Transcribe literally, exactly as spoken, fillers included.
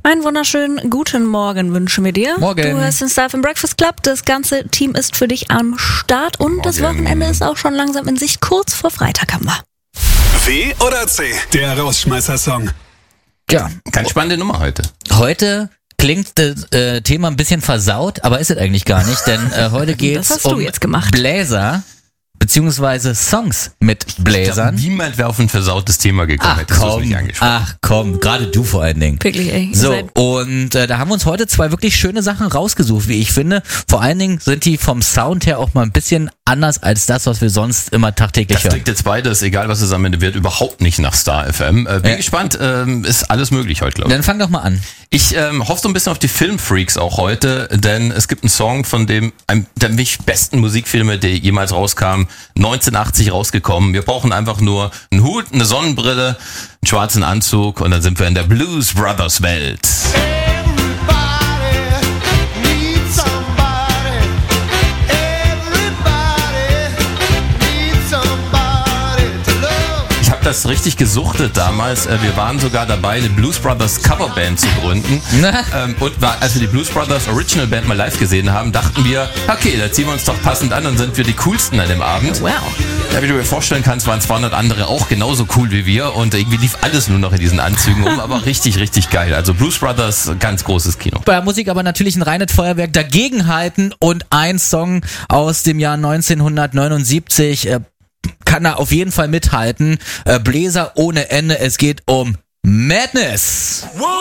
Einen wunderschönen guten Morgen wünschen wir dir. Morgen. Du hörst den Star F M Breakfast Club. Das ganze Team ist für dich am Start und Morgen. Das Wochenende ist auch schon langsam in Sicht. Kurz vor Freitag haben wir. W oder C? Der Rausschmeißer-Song. Ja, ganz spannende Nummer heute. Heute klingt das äh, Thema ein bisschen versaut, aber ist es eigentlich gar nicht, denn äh, heute geht's um Bläser. Beziehungsweise Songs mit Bläsern. Ich glaub, niemand wäre auf ein versautes Thema gekommen, ach, hättest komm, du es nicht angesprochen. Ach komm, gerade du vor allen Dingen. Wirklich, ey. So, und äh, da haben wir uns heute zwei wirklich schöne Sachen rausgesucht, wie ich finde. Vor allen Dingen sind die vom Sound her auch mal ein bisschen anders als das, was wir sonst immer tagtäglich das hören. Das klingt jetzt beides, egal was es am Ende wird, überhaupt nicht nach Star F M. Äh, bin ja. gespannt, ähm, ist alles möglich heute, glaube ich. Dann fang doch mal an. Ich ähm, hoffe so ein bisschen auf die Filmfreaks auch heute, denn es gibt einen Song von dem, einem der mich besten Musikfilme, der jemals rauskam, neunzehnhundertachtzig rausgekommen. Wir brauchen einfach nur einen Hut, eine Sonnenbrille, einen schwarzen Anzug und dann sind wir in der Blues Brothers Welt. Das richtig gesuchtet damals. Wir waren sogar dabei, eine Blues Brothers Coverband zu gründen. Und als wir die Blues Brothers Original Band mal live gesehen haben, dachten wir, okay, da ziehen wir uns doch passend an und sind wir die coolsten an dem Abend. Wow. Ja, wie du dir vorstellen kannst, waren zweihundert andere auch genauso cool wie wir und irgendwie lief alles nur noch in diesen Anzügen um, aber richtig, richtig geil. Also Blues Brothers, ganz großes Kino. Bei der Musik aber natürlich ein reines Feuerwerk dagegenhalten und ein Song aus dem Jahr neunzehnhundertneunundsiebzig, äh, kann er auf jeden Fall mithalten. Äh, Bläser ohne Ende. Es geht um Madness.